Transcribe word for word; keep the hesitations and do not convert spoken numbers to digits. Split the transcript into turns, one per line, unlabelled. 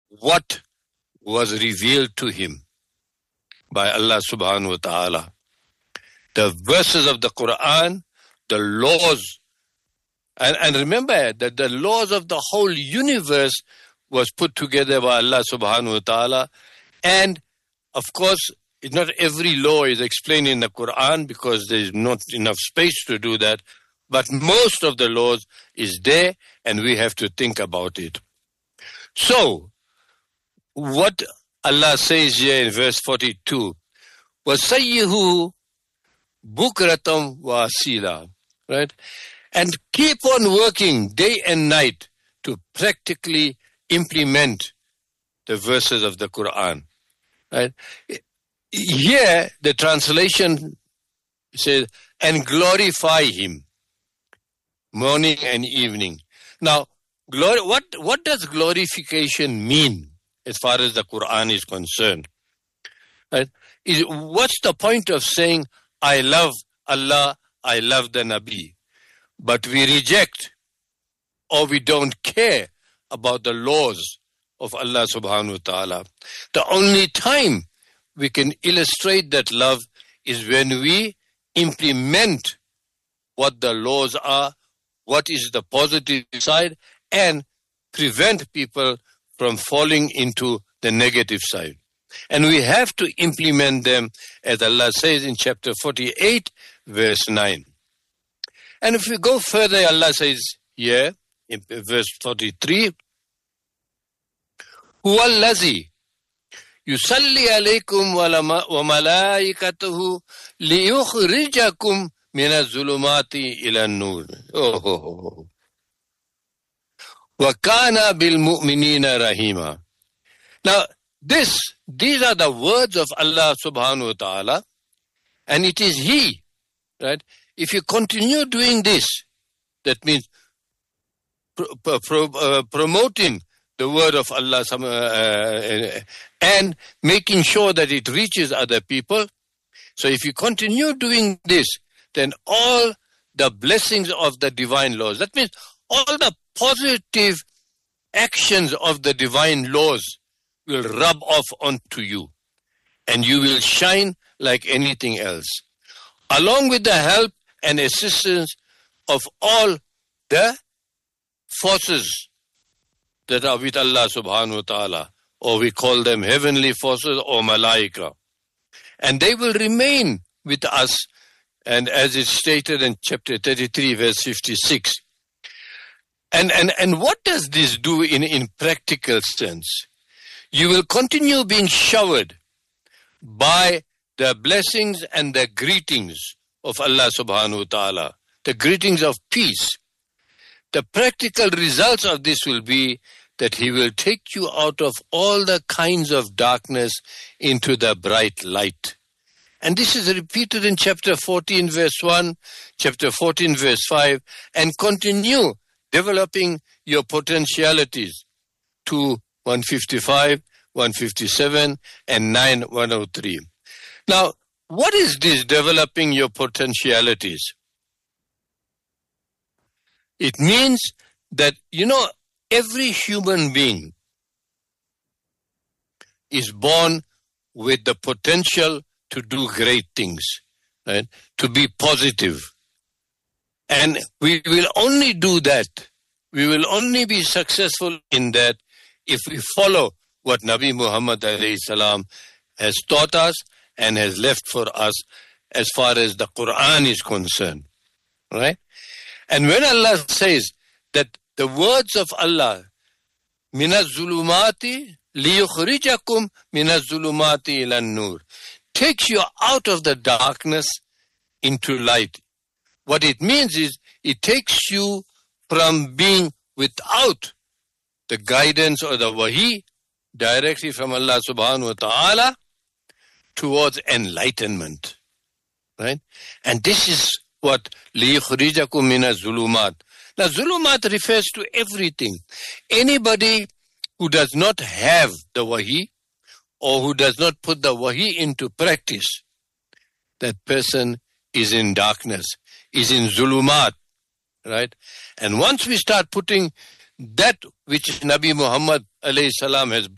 what was revealed to him by Allah subhanahu wa ta'ala. The verses of the Quran, the laws, and, and remember that the laws of the whole universe was put together by Allah subhanahu wa ta'ala. And of course, not every law is explained in the Quran because there is not enough space to do that. But most of the laws is there and we have to think about it. So, what Allah says here in verse forty-two, وَسَيِّهُ بُكْرَةً وَأَصِيلًا, right? And keep on working day and night to practically implement the verses of the Quran, right? Here, the translation says, and glorify him, morning and evening. Now, glory, what, what does glorification mean as far as the Quran is concerned? Right? Is, what's the point of saying, I love Allah, I love the Nabi, but we reject or we don't care about the laws of Allah subhanahu wa ta'ala? The only time we can illustrate that love is when we implement what the laws are, what is the positive side, and prevent people from falling into the negative side. And we have to implement them, as Allah says in chapter forty-eight, verse nine. And if we go further, Allah says here, in verse forty-three, هُوَ الَّذِي يُصَلِّي عَلَيْكُمْ وَمَلَائِكَتُهُ لِيُخْرِجَكُمْ مِنَ الظُّلُمَاتِ إِلَى النُّورِ. Oh, وَكَانَ بِالْمُؤْمِنِينَ رَحِيمًا. Now, this, these are the words of Allah subhanahu wa ta'ala, and it is He, right? If you continue doing this, that means pro, pro, uh, promoting the word of Allah uh, and making sure that it reaches other people. So if you continue doing this, then all the blessings of the divine laws, that means all the positive actions of the divine laws will rub off onto you and you will shine like anything else. Along with the help and assistance of all the forces that are with Allah subhanahu wa ta'ala, or we call them heavenly forces or malaika. And they will remain with us, and as it's stated in chapter thirty-three, verse fifty-six. And, and, and what does this do in, in practical sense? You will continue being showered by the blessings and the greetings of Allah subhanahu wa ta'ala, the greetings of peace. The practical results of this will be that He will take you out of all the kinds of darkness into the bright light. And this is repeated in chapter fourteen, verse one, chapter fourteen, verse five, and continue developing your potentialities to one fifty-five, one fifty-seven, and nine one oh three. Now, what is this developing your potentialities? It means that, you know, every human being is born with the potential to do great things, right? To be positive. And we will only do that, we will only be successful in that if we follow what Nabi Muhammad alayhi salam has taught us and has left for us as far as the Quran is concerned, right? And when Allah says that the words of Allah, مِنَ الظُّلُمَاتِ لِيُخْرِجَكُمْ مِنَ الظُّلُمَاتِ إِلَى النُّورِ, takes you out of the darkness into light. What it means is, it takes you from being without the guidance or the wahi directly from Allah subhanahu wa ta'ala towards enlightenment, right? And this is what لِيُخْرِجَكُمْ مِنَ الظُّلُمَاتِ. Now, zulumat refers to everything. Anybody who does not have the wahi or who does not put the wahi into practice, that person is in darkness, is in zulumat, right? And once we start putting that which Nabi Muhammad alayhi salam has